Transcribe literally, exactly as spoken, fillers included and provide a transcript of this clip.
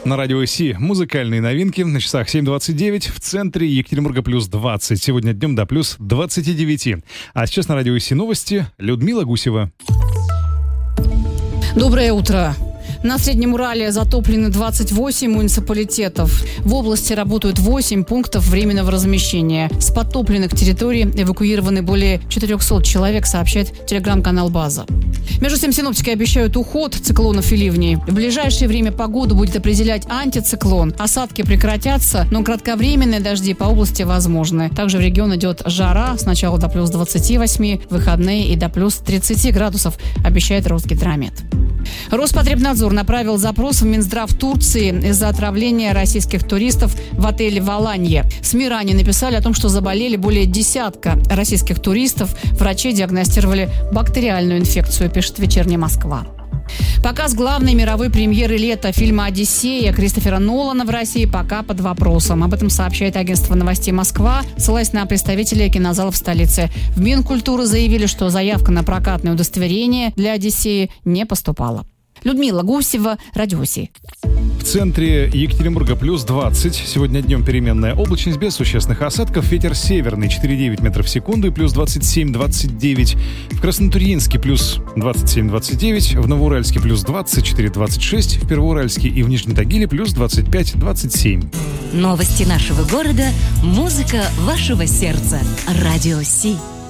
На радио Си музыкальные новинки. На часах семь двадцать девять. В центре Екатеринбурга плюс двадцать. Сегодня днем до плюс двадцати девяти. А сейчас на радио Си новости. Людмила Гусева. Доброе утро. На Среднем Урале затоплены двадцать восемь муниципалитетов. В области работают восемь пунктов временного размещения. С подтопленных территорий эвакуированы более четырехсот человек, сообщает телеграм-канал «База». Между тем, синоптики обещают уход циклонов и ливней. В ближайшее время погоду будет определять антициклон. Осадки прекратятся, но кратковременные дожди по области возможны. Также в регион идет жара, сначала до плюс двадцати восьми, выходные и до плюс тридцати градусов, обещает Росгидромет. Роспотребнадзор направил запрос в Минздрав Турции из-за отравления российских туристов в отеле в Аланье. СМИ ранее написали о том, что заболели более десятка российских туристов. Врачи диагностировали бактериальную инфекцию, пишет «Вечерняя Москва». Показ главной мировой премьеры лета фильма «Одиссея» Кристофера Нолана в России пока под вопросом. Об этом сообщает агентство новостей «Москва», ссылаясь на представителей кинозалов столицы. В Минкультуры заявили, что заявка на прокатное удостоверение для «Одиссеи» не поступала. Людмила Гусева, Радио Си. В центре Екатеринбурга плюс двадцать. Сегодня днем переменная облачность без существенных осадков. Ветер северный четыре целых девять метров в секунду и плюс двадцать семь двадцать девять. В Краснотурьинске плюс двадцать семь двадцать девять. В Новоуральске плюс двадцать четыре двадцать шесть. В Первоуральске и в Нижнем Тагиле плюс двадцать пять двадцать семь. Новости нашего города. Музыка вашего сердца. Радио Си.